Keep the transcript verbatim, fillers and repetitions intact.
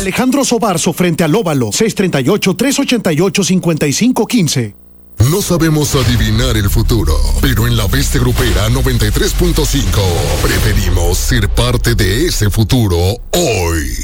Alejandro Sobarzo frente al Óvalo, seis tres ocho, tres ocho ocho, cinco cinco uno cinco. No sabemos adivinar el futuro, pero en la Bestia Grupera noventa y tres punto cinco preferimos ser parte de ese futuro hoy.